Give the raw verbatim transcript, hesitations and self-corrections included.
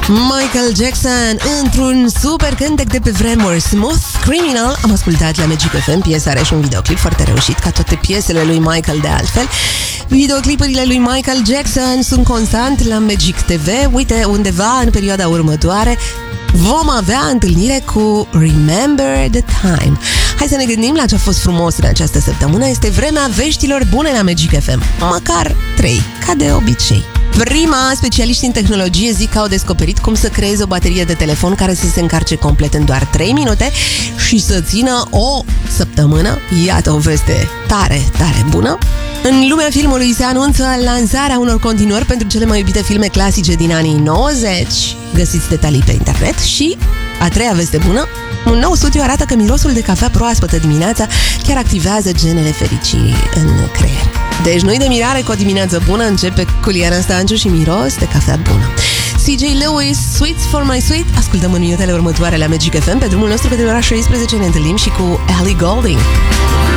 Michael Jackson într-un super cântec de pe vremuri, Smooth Criminal. Am ascultat la Magic F M, piesa are și un videoclip foarte reușit, ca toate piesele lui Michael de altfel. Videoclipurile lui Michael Jackson sunt constant la Magic T V. Uite, undeva în perioada următoare vom avea întâlnire cu Remember the Time. Hai să ne gândim la ce a fost frumos în această săptămână. Este vremea veștilor bune la Magic F M. Măcar trei, ca de obicei. Prima, specialiștii în tehnologie zic că au descoperit cum să creeze o baterie de telefon care să se încarce complet în doar trei minute și să țină o săptămână. Iată o veste tare, tare bună. În lumea filmului se anunță lansarea unor continuări pentru cele mai iubite filme clasice din anii nouăzeci. Găsiți detalii pe internet. Și a treia veste bună, un nou studiu arată că mirosul de cafea proaspătă dimineața chiar activează genele fericirii în creier. Deci nu-i de mirare că o dimineață bună începe cu Liana Stanciu și miros de cafea bună. C J Lewis, Sweets for My Sweet. Ascultăm în minutele următoare la Magic F M. Pe drumul nostru către ora șaisprezece ne întâlnim și cu Ellie Goulding.